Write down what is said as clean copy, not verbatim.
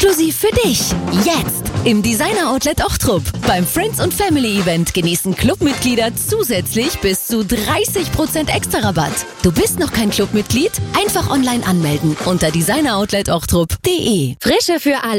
exklusiv für dich. Jetzt im Designer Outlet Ochtrup. Beim Friends und Family Event genießen Clubmitglieder zusätzlich bis zu 30% extra Rabatt. Du bist noch kein Clubmitglied? Einfach online anmelden unter designeroutletOchtrup.de. Frische für alle.